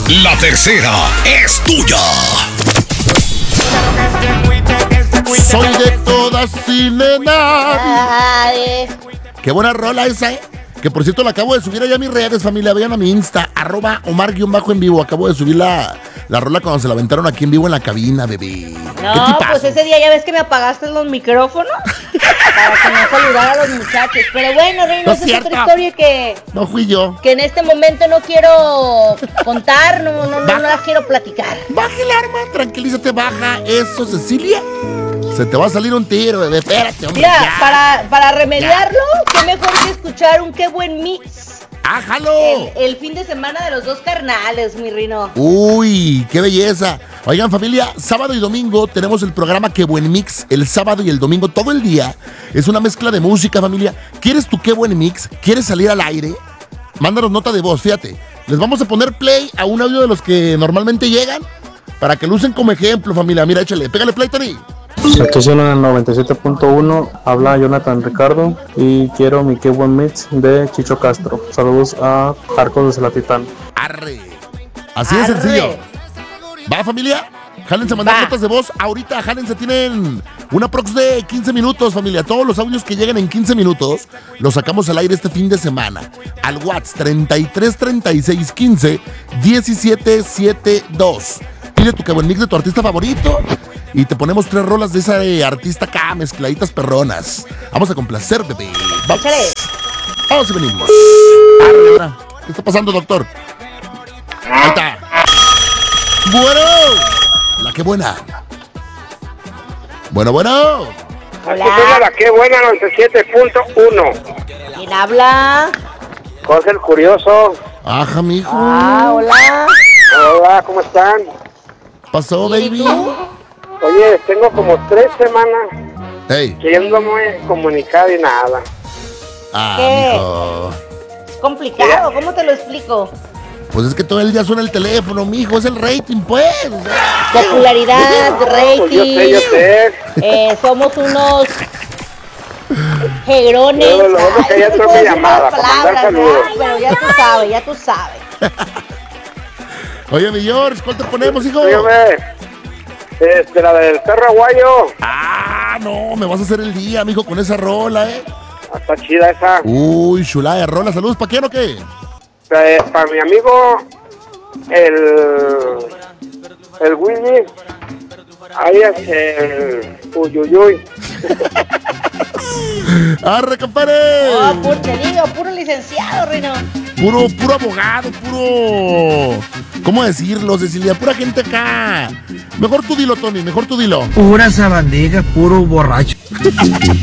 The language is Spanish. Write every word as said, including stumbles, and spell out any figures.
La tercera es tuya. Soy de todas sin nadie. Qué buena rola esa, ¿eh? Que por cierto la acabo de subir allá a mis redes, familia. Vayan a mi Insta, arroba Omar-en vivo. Acabo de subir la, la rola cuando se la aventaron aquí en vivo en la cabina, bebé. No, pues ese día ya ves que me apagaste los micrófonos para que no saludara a los muchachos. Pero bueno, Reino, no esa es otra historia que... No fui yo. Que en este momento no quiero contar, no, no, no, no la quiero platicar. Baja el arma, tranquilízate, baja eso, Cecilia. Se te va a salir un tiro, bebé, espérate, hombre. Mira, ya. para, para remediarlo, ya. Qué mejor que escuchar un Qué Buen Mix. ¡Ájalo! El, el fin de semana de los dos carnales, mi Rino. Uy, qué belleza. Oigan, familia, sábado y domingo tenemos el programa Qué Buen Mix, el sábado y el domingo, todo el día. Es una mezcla de música, familia. ¿Quieres tu Qué Buen Mix? ¿Quieres salir al aire? Mándanos nota de voz, fíjate. Les vamos a poner play a un audio de los que normalmente llegan para que lo usen como ejemplo, familia. Mira, échale, pégale play, Tony. Aquí son en el noventa y siete punto uno, habla Jonathan Ricardo y quiero mi Qué Buen Mix de Chicho Castro. Saludos a Arcos de Celatitán. Arre. Así de sencillo. ¿Va, familia? Jálense a mandar notas de voz. Ahorita, jálense, tienen una prox de quince minutos, familia. Todos los audios que lleguen en quince minutos los sacamos al aire este fin de semana. Al WhatsApp treinta y tres, treinta y seis, quince, diecisiete, setenta y dos. Pide tu Qué Buen Mix de tu artista favorito y te ponemos tres rolas de esa de artista acá, mezcladitas perronas. Vamos a complacer, bebé. Vamos. Vamos y venimos. Arre, ahora. ¿Qué está pasando, doctor? Ahí está. Bueno. La Qué Buena. Bueno, bueno. Hola. La Qué Buena noventa y siete punto uno. ¿Quién habla? Jorge el Curioso. Ajá, mijo. Ah, hola. Hola, ¿cómo están? ¿Pasó, baby? Oye, tengo como tres semanas Hey. queriéndome comunicar y nada. Ah, ¿Qué? mijo. Es complicado, ¿cómo te lo explico? Pues es que todo el día suena el teléfono, mijo. Es el rating, pues. Popularidad, rating. Pues yo sé, yo sé. Eh, somos unos jegrones. Yo lo otro que ya entró mi llamada para mandar saludos. Pero ya tú sabes, ya tú sabes. Oye, mi George, ¿cuál te ponemos, hijo? Dígame, este, la del perro aguayo. Ah, no, me vas a hacer el día, mijo, con esa rola, ¿eh? Está chida esa. Uy, chulada de rola. ¿Saludos para quién o qué? Eh, para mi amigo, el... El Willy. Ahí es el... Uyuyuy. ¡Arre, compadre! Oh, puro, te digo, puro licenciado, Rino. Puro, puro abogado, puro... ¿Cómo decirlo, Cecilia? Pura gente acá. Mejor tú dilo, Tony, mejor tú dilo. Pura sabandija, puro borracho.